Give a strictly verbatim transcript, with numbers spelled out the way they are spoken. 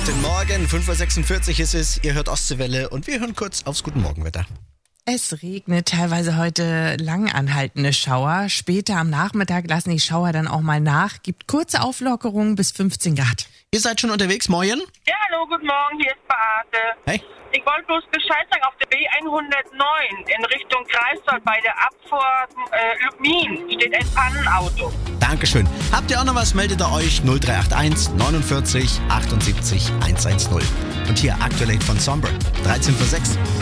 Guten Morgen, fünf Uhr sechsundvierzig ist es. Ihr hört Ostseewelle und wir hören kurz aufs Guten Morgenwetter. Es regnet teilweise heute lang anhaltende Schauer. Später am Nachmittag lassen die Schauer dann auch mal nach. Gibt kurze Auflockerungen bis fünfzehn Grad. Ihr seid schon unterwegs, Moin? Ja, hallo, guten Morgen, hier ist Beate. Hey. Ich wollte bloß Bescheid sagen, auf der B hundertneun in Richtung Greifswald bei der Abfahrt äh, Lubmin steht ein Pannenauto. Dankeschön. Habt ihr auch noch was, meldet ihr euch null drei acht eins neunundvierzig achtundsiebzig hundertzehn. Und hier aktuell von Somber, dreizehn Uhr sechs.